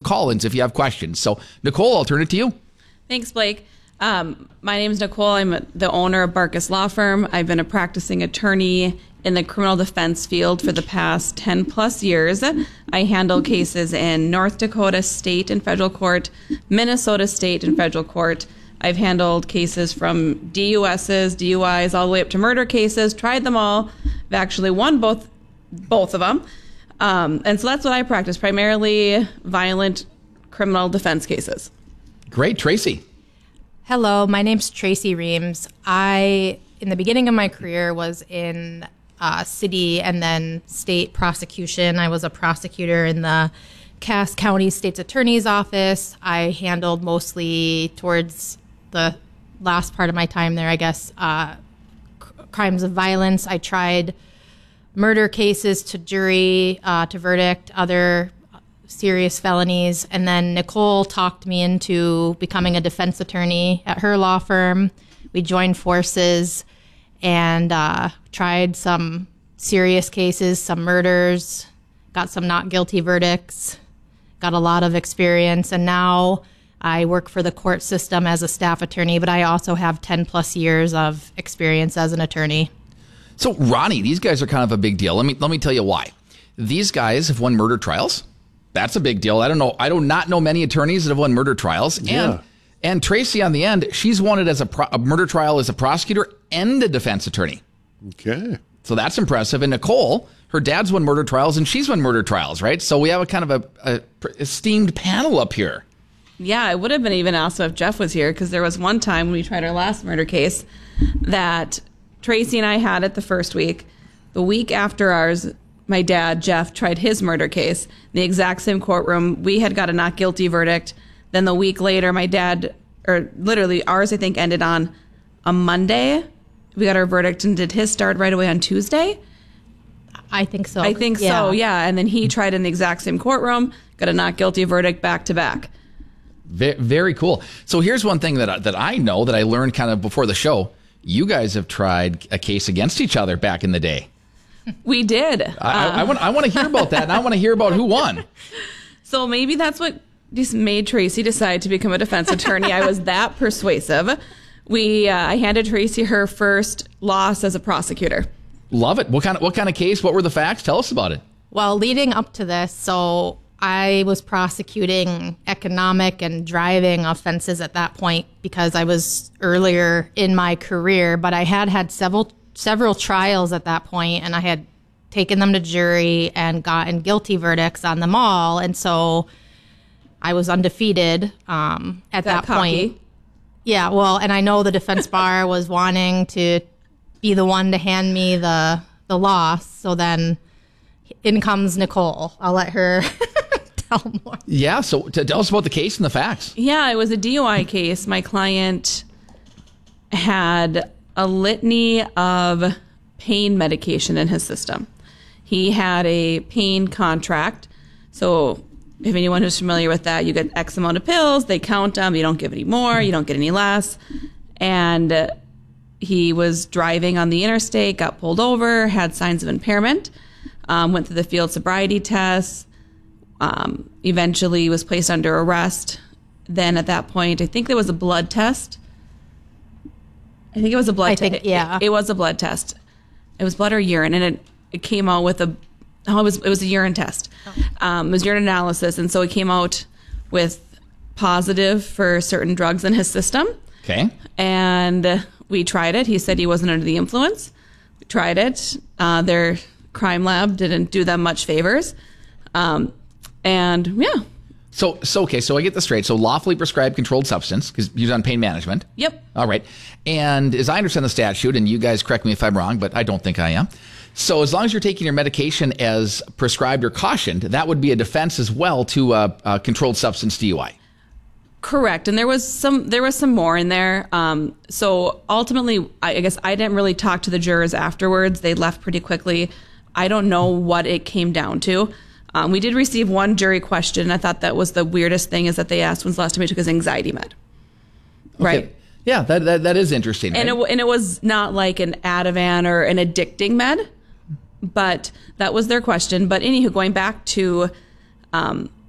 call-ins if you have questions. So, Nicole, I'll turn it to you. Thanks, Blake. My name is Nicole. I'm the owner of Barkus Law Firm. I've been a practicing attorney in the criminal defense field for the past 10 plus years. I handle cases in North Dakota State and Federal Court, Minnesota State and Federal Court. I've handled cases from DUSs, DUIs, all the way up to murder cases, tried them all. I've actually won both of them. And so that's what I practice, primarily violent criminal defense cases. Great. Tracy. Hello, my name's Tracy Reams. I, in the beginning of my career, was in city and then state prosecution. I was a prosecutor in the Cass County State's Attorney's Office. I handled mostly towards the last part of my time there, I guess, crimes of violence. I tried murder cases to jury, to verdict, other serious felonies. And then Nicole talked me into becoming a defense attorney at her law firm. We joined forces and tried some serious cases, some murders, got some not guilty verdicts, got a lot of experience. And now I work for the court system as a staff attorney, but I also have 10 plus years of experience as an attorney. So, Ronnie, these guys are kind of a big deal. Let me tell you why. These guys have won murder trials. That's a big deal. I do not know many attorneys that have won murder trials. Yeah. And Tracy, on the end, she's won it as a murder trial as a prosecutor and a defense attorney. Okay. So that's impressive. And Nicole, her dad's won murder trials and she's won murder trials, right? So we have a kind of a esteemed panel up here. Yeah, I would have been even awesome if Jeff was here, because there was one time when we tried our last murder case that Tracy and I had it the first week. The week after ours, my dad, Jeff, tried his murder case in the exact same courtroom. We had got a not guilty verdict. Then the week later, my dad, or literally ours, I think, ended on a Monday. We got our verdict, and did his start right away on Tuesday? I think so. I think so, yeah. And then he tried in the exact same courtroom, got a not guilty verdict back to back. Very cool. So here's one thing that I know that I learned kind of before the show. You guys have tried a case against each other back in the day. We did. I want to hear about that, and I want to hear about who won. So maybe that's what just made Tracy decide to become a defense attorney. I was that persuasive. I handed Tracy her first loss as a prosecutor. Love it. What kind of case? What were the facts? Tell us about it. Well, leading up to this, so I was prosecuting economic and driving offenses at that point because I was earlier in my career, but I had several trials at that point, and I had taken them to jury and gotten guilty verdicts on them all. And so I was undefeated at that point. Yeah, well, and I know the defense bar was wanting to be the one to hand me the loss. So then in comes Nicole. I'll let her tell more. Yeah, so tell us about the case and the facts. Yeah, it was a DUI case. My client had a litany of pain medication in his system. He had a pain contract. So if anyone who's familiar with that, you get X amount of pills, they count them, you don't give any more, you don't get any less. And he was driving on the interstate, got pulled over, had signs of impairment, went through the field sobriety tests, eventually was placed under arrest. Then at that point, I think there was a blood test. I think it was a blood test. Yeah. It was a blood test. It was blood or urine, and it came out with it was a urine test. It was urine analysis, and so it came out with positive for certain drugs in his system. Okay. And we tried it. He said he wasn't under the influence. We tried it. Their crime lab didn't do them much favors. And yeah. So I get this straight. So lawfully prescribed controlled substance, because you've done pain management. Yep. All right. And as I understand the statute, and you guys correct me if I'm wrong, but I don't think I am. So as long as you're taking your medication as prescribed or cautioned, that would be a defense as well to a controlled substance DUI. Correct. And there was some more in there. So ultimately, I guess I didn't really talk to the jurors afterwards. They left pretty quickly. I don't know what it came down to. We did receive one jury question. I thought that was the weirdest thing, is that they asked when's the last time he took his anxiety med. Right. Okay. Yeah, that is interesting. Right? And it was not like an Ativan or an addicting med, but that was their question. But anywho, going back to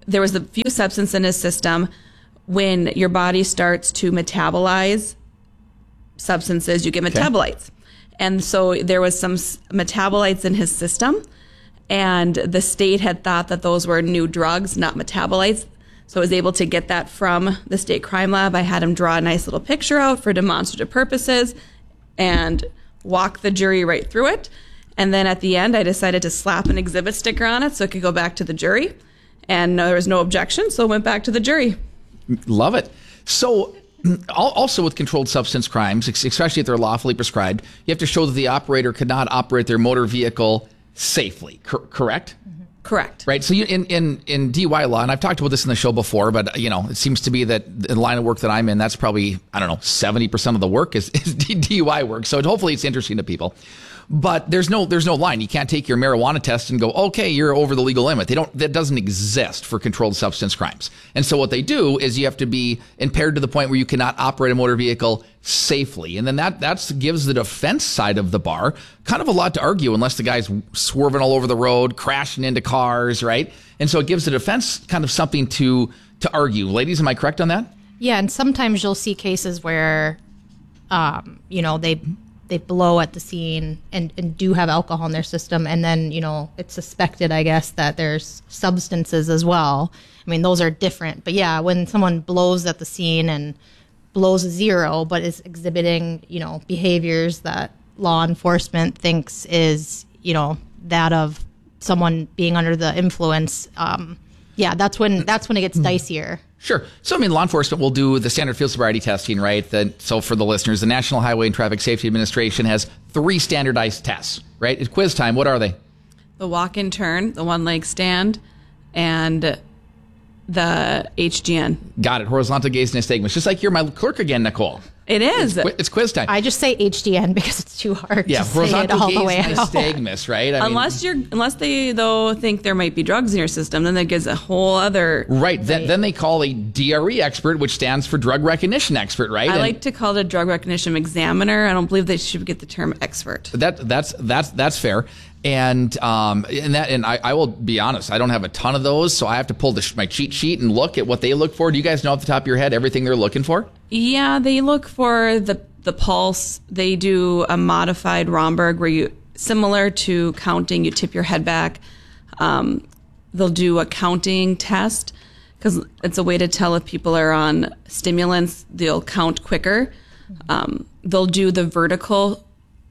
there was a few substances in his system. When your body starts to metabolize substances, you get metabolites. And so there was some metabolites in his system, and the state had thought that those were new drugs, not metabolites. So I was able to get that from the state crime lab. I had him draw a nice little picture out for demonstrative purposes and walk the jury right through it. And then at the end, I decided to slap an exhibit sticker on it so it could go back to the jury. And there was no objection, so it went back to the jury. Love it. So also with controlled substance crimes, especially if they're lawfully prescribed, you have to show that the operator could not operate their motor vehicle safely, correct? Correct. Right. So in DUI law, and I've talked about this in the show before, but it seems to be that the line of work that I'm in, that's probably, 70% of the work is DUI work. So hopefully it's interesting to people. But there's no line. You can't take your marijuana test and go, okay, you're over the legal limit. That doesn't exist for controlled substance crimes. And so what they do is you have to be impaired to the point where you cannot operate a motor vehicle safely. And then that gives the defense side of the bar kind of a lot to argue unless the guy's swerving all over the road, crashing into cars, right? And so it gives the defense kind of something to argue. Ladies, am I correct on that? Yeah, and sometimes you'll see cases where, they blow at the scene and do have alcohol in their system, and then it's suspected, I guess, that there's substances as well. I mean, those are different, but yeah, when someone blows at the scene and blows a zero but is exhibiting behaviors that law enforcement thinks is that of someone being under the influence, that's when it gets dicier. Sure. So, law enforcement will do the standard field sobriety testing, right? So for the listeners, the National Highway and Traffic Safety Administration has 3 standardized tests, right? It's quiz time. What are they? The walk and turn, the one leg stand, and the HGN. Got it. Horizontal gaze and nystagmus. Just like you're my clerk again, Nicole. It is. It's quiz time. I just say HDN because it's too hard to say it all the way out. Nystagmus, right? Unless they though think there might be drugs in your system, then that gives a whole other right. Then they call a DRE expert, which stands for drug recognition expert, right? I like to call it a drug recognition examiner. I don't believe they should get the term expert. That's fair. And I will be honest, I don't have a ton of those, so I have to pull my cheat sheet and look at what they look for. Do you guys know off the top of your head everything they're looking for? Yeah, they look for the pulse. They do a modified Romberg where you, similar to counting, you tip your head back. They'll do a counting test because it's a way to tell if people are on stimulants. They'll count quicker. They'll do the vertical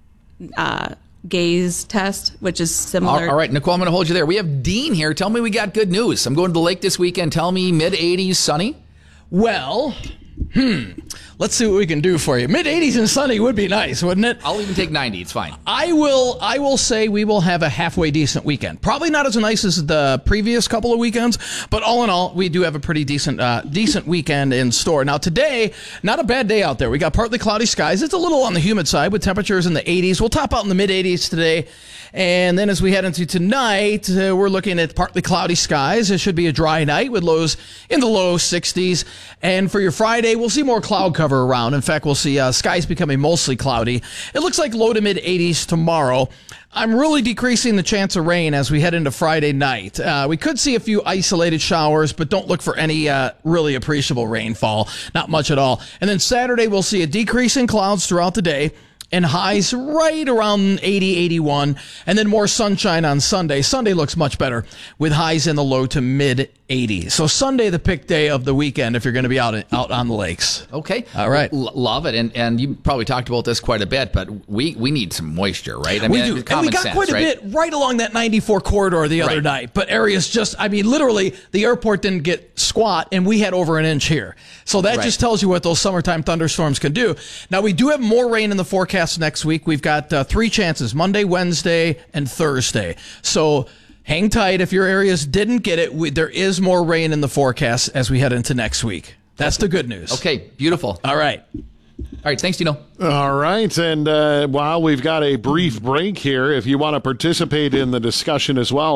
gaze test, which is similar. All right, Nicole, I'm going to hold you there. We have Dean here. Tell me we got good news. I'm going to the lake this weekend. Tell me mid-80s, sunny. Well, let's see what we can do for you. Mid-80s and sunny would be nice, wouldn't it? I'll even take 90. It's fine. I will say we will have a halfway decent weekend. Probably not as nice as the previous couple of weekends, but all in all, we do have a pretty decent weekend in store. Now today, not a bad day out there. We got partly cloudy skies. It's a little on the humid side with temperatures in the 80s. We'll top out in the mid-80s today. And then as we head into tonight, we're looking at partly cloudy skies. It should be a dry night with lows in the low 60s. And for your Friday, we'll see more cloud cover around. In fact, we'll see skies becoming mostly cloudy. It looks like low to mid 80s tomorrow. I'm really decreasing the chance of rain as we head into Friday night. We could see a few isolated showers, but don't look for any really appreciable rainfall. Not much at all. And then Saturday, we'll see a decrease in clouds throughout the day and highs right around 80, 81, and then more sunshine on Sunday. Sunday looks much better with highs in the low to mid 80s. So Sunday, the pick day of the weekend if you're going to be out on the lakes. Okay. All right. Love it. And you probably talked about this quite a bit, but we need some moisture, right? We do. And we got quite a bit right along that 94 corridor the other night. But areas just, literally, the airport didn't get squat, and we had over an inch here. So that just tells you what those summertime thunderstorms can do. Now, we do have more rain in the forecast next week. We've got 3 chances, Monday, Wednesday, and Thursday. So hang tight. If your areas didn't get it, there is more rain in the forecast as we head into next week. That's the good news. Okay, beautiful. All right. All right, thanks, Dino. All right, and while we've got a brief break here, if you want to participate in the discussion as well,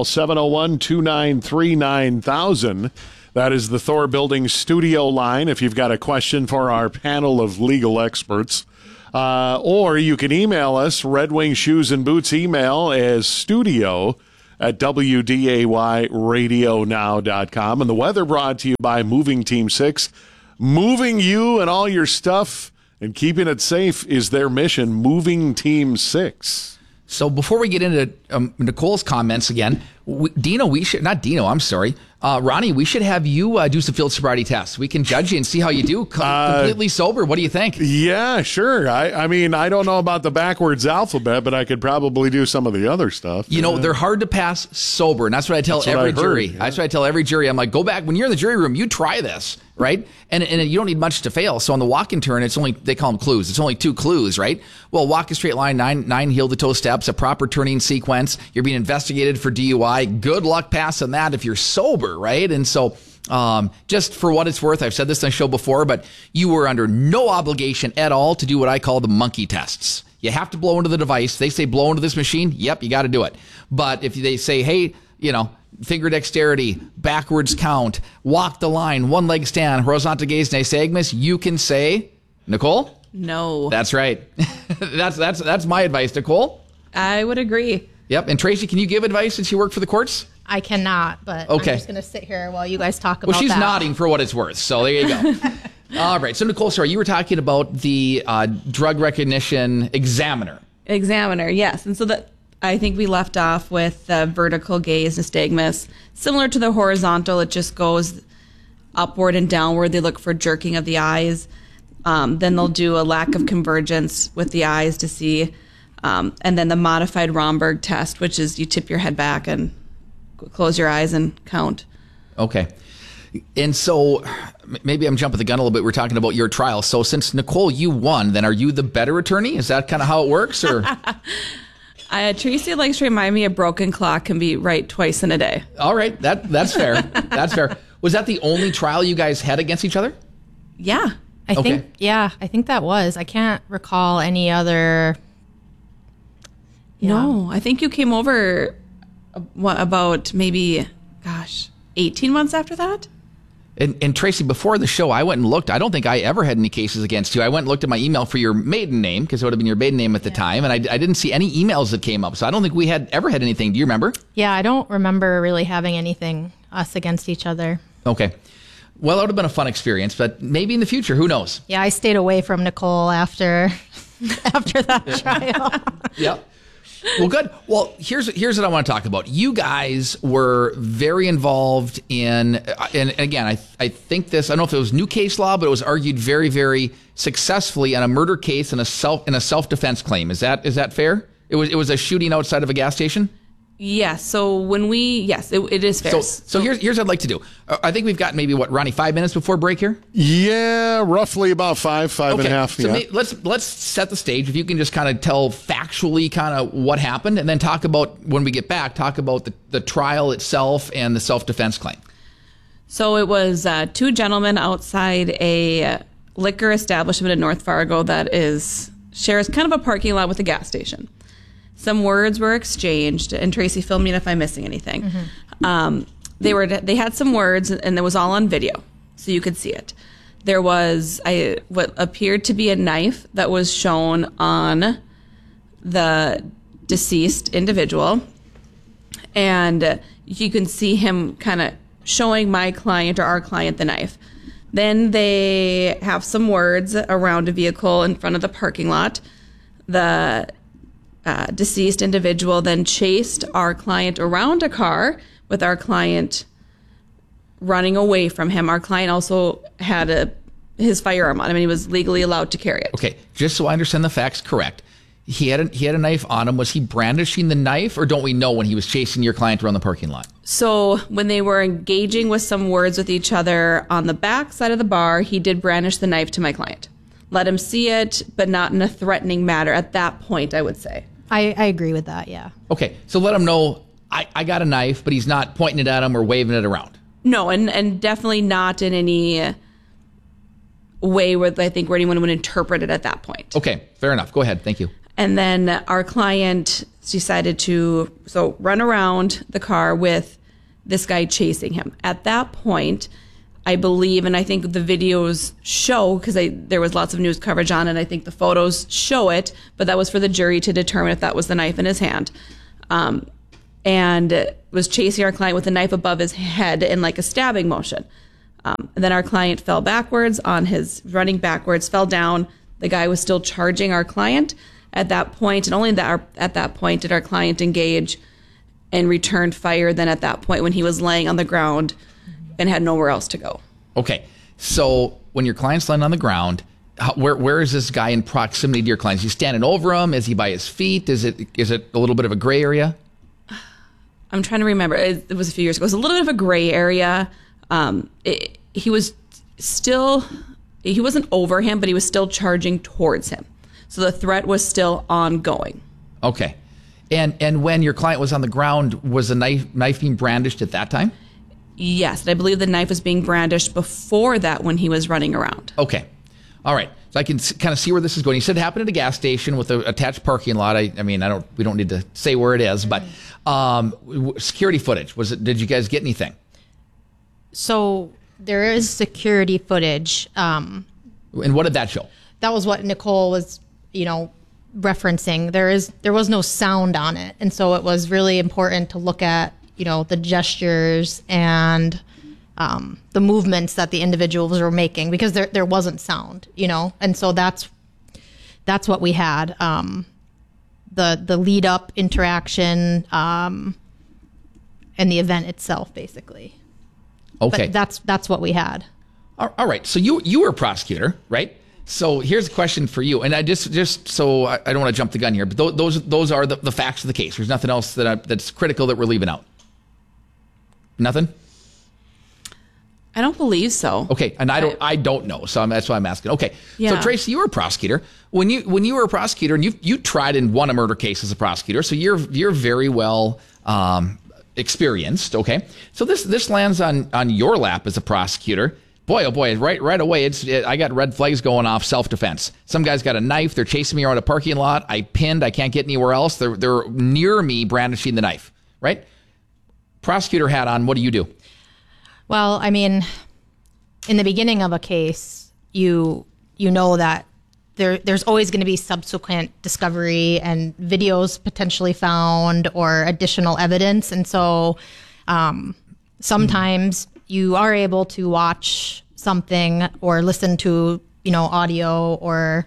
701-293-9000. That is the Thor Building studio line if you've got a question for our panel of legal experts. Or you can email us, Red Wing Shoes and Boots email as studio at WDAYRadioNow.com. And the weather brought to you by Moving Team 6. Moving you and all your stuff and keeping it safe is their mission. Moving Team 6. So before we get into Nicole's comments again, Ronnie, we should have you do some field sobriety tests. We can judge you and see how you do completely sober. What do you think? Yeah, sure. I mean, I don't know about the backwards alphabet, but I could probably do some of the other stuff. You know, they're hard to pass sober, and that's what I tell every jury. Yeah. That's what I tell every jury. I'm like, go back when you're in the jury room, you try this, right? And you don't need much to fail. So on the walk and turn, it's only, they call them clues. It's only 2 clues, right? Well, walk a straight line, nine heel to toe steps, a proper turning sequence. You're being investigated for DUI. Good luck passing that if you're sober, right? And so just for what it's worth, I've said this on the show before, but you were under no obligation at all to do what I call the monkey tests. You have to blow into the device. They say blow into this machine. Yep, you got to do it. But if they say, hey, finger dexterity, backwards count, walk the line, one leg stand, horizontal gaze, nystagmus, you can say, Nicole? No. That's right. That's my advice, Nicole. I would agree. Yep. And Tracy, can you give advice since you work for the courts? I cannot, but Okay. I'm just going to sit here while you guys talk about that. Well, she's nodding for what it's worth, so there you go. All right. So, Nicole, sorry, you were talking about the drug recognition examiner. Examiner, yes. And so I think we left off with the vertical gaze nystagmus. Similar to the horizontal, it just goes upward and downward. They look for jerking of the eyes. Then they'll do a lack of convergence with the eyes to see. And then the modified Romberg test, which is you tip your head back and close your eyes and count. Okay. And so maybe I'm jumping the gun a little bit. We're talking about your trial. So since, Nicole, you won, then are you the better attorney? Is that kind of how it works? Or Tracy likes to remind me a broken clock can be right twice in a day. All right. That's fair. That's fair. Was that the only trial you guys had against each other? Yeah. I think that was. I can't recall any other. No, I think you came over about maybe, 18 months after that? And Tracy, before the show, I went and looked. I don't think I ever had any cases against you. I went and looked at my email for your maiden name, because it would have been your maiden name at the time, and I didn't see any emails that came up. So I don't think we had ever had anything. Do you remember? Yeah, I don't remember really having anything us against each other. Okay. Well, it would have been a fun experience, but maybe in the future, who knows? Yeah, I stayed away from Nicole after that trial. Yep. Well, good. Well, here's what I want to talk about. You guys were very involved in, and again, I think this, I don't know if it was new case law, but it was argued very, very successfully on a murder case and a self-defense claim. Is that fair? It was a shooting outside of a gas station? Yes. So it is fair. So here's what I'd like to do. I think we've got maybe, Ronnie, 5 minutes before break here? Yeah, roughly about five and a half. So let's set the stage. If you can just kind of tell factually kind of what happened, and then talk about, when we get back, talk about the trial itself and the self-defense claim. So it was 2 gentlemen outside a liquor establishment in North Fargo that shares kind of a parking lot with a gas station. Some words were exchanged, and Tracy, fill me in if I'm missing anything. Mm-hmm. They had some words, and it was all on video, so you could see it. There was what appeared to be a knife that was shown on the deceased individual, and you can see him kind of showing my client or our client the knife. Then they have some words around a vehicle in front of the parking lot. The deceased individual then chased our client around a car with our client running away from him. Our client also had his firearm on him, and he was legally allowed to carry it. Okay, just so I understand the facts correct. He had a knife on him. Was he brandishing the knife, or don't we know when he was chasing your client around the parking lot? So when they were engaging with some words with each other on the back side of the bar, he did brandish the knife to my client. Let him see it, but not in a threatening manner at that point, I would say. I agree with that, yeah. Okay, so let him know, I got a knife, but he's not pointing it at him or waving it around. No, and definitely not in any way where anyone would interpret it at that point. Okay, fair enough. Go ahead. Thank you. And then our client decided to run around the car with this guy chasing him. At that point, I believe, and I think the videos show, because there was lots of news coverage on it, I think the photos show it, but that was for the jury to determine if that was the knife in his hand. and was chasing our client with a knife above his head in like a stabbing motion. And then our client fell backwards running backwards, fell down. The guy was still charging our client at that point, and only at that point did our client engage and returned fire. Then at that point, when he was laying on the ground and had nowhere else to go. Okay, so when your client's laying on the ground, where is this guy in proximity to your client? Is he standing over him? Is he by his feet? Is it a little bit of a gray area? I'm trying to remember. It was a few years ago. It was a little bit of a gray area. He wasn't over him, but he was still charging towards him. So the threat was still ongoing. Okay. And when your client was on the ground, was the knife being brandished at that time? Yes. And I believe the knife was being brandished before that when he was running around. Okay. All right. So I can kind of see where this is going. You said it happened at a gas station with an attached parking lot. I mean, we don't need to say where it is, but security footage, did you guys get anything? So there is security footage. And what did that show? That was what Nicole was, referencing. There was no sound on it. And so it was really important to look at, the gestures and the movements that the individuals were making, because there wasn't sound, and so that's what we had. The lead up interaction, and the event itself, basically. Okay. But that's what we had. All right. So you were a prosecutor, right? So here's a question for you, and I just so I don't want to jump the gun here, but those are the facts of the case. There's nothing else that's critical that we're leaving out. Nothing. I don't believe so. Okay, and I don't know, so that's why I'm asking. Okay, Yeah. So Tracy, you were a prosecutor. When you were a prosecutor, and you tried and won a murder case as a prosecutor, so you're very well experienced. Okay, so this lands on your lap as a prosecutor. Boy, oh boy, right away, I got red flags going off. Self-defense. Some guy's got a knife. They're chasing me around a parking lot. I pinned. I can't get anywhere else. They're near me, brandishing the knife. Right. Prosecutor hat on. What do you do? Well, I mean, in the beginning of a case, you know that there's always going to be subsequent discovery and videos potentially found or additional evidence. And so sometimes you are able to watch something or listen to, audio or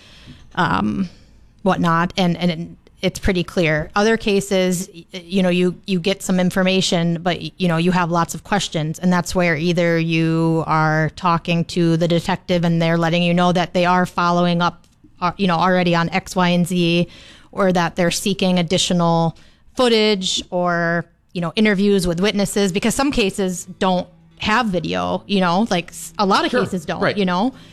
whatnot, and it's pretty clear. Other cases, you get some information, but, you have lots of questions. And that's where either you are talking to the detective and they're letting you know that they are following up, already on X, Y, and Z, or that they're seeking additional footage or, interviews with witnesses, because some cases don't have video, like a lot of cases don't, right.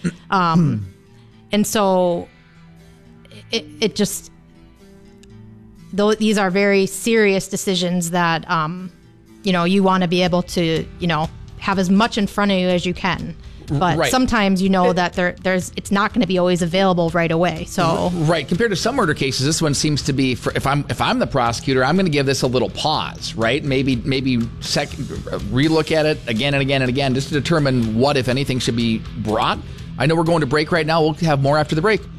And so it just, though these are very serious decisions that, you want to be able to, have as much in front of you as you can. But right. sometimes that it's not going to be always available right away. So right, compared to some murder cases, this one seems to be. If I'm the prosecutor, I'm going to give this a little pause, right? Maybe relook at it again and again and again, just to determine what, if anything, should be brought. I know we're going to break right now. We'll have more after the break.